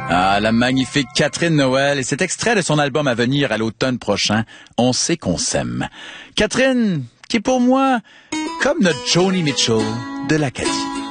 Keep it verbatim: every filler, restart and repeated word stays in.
Ah, la magnifique Catherine Noël et cet extrait de son album à venir à l'automne prochain, On sait qu'on s'aime. Catherine, qui est pour moi comme notre Joni Mitchell de l'Acadie.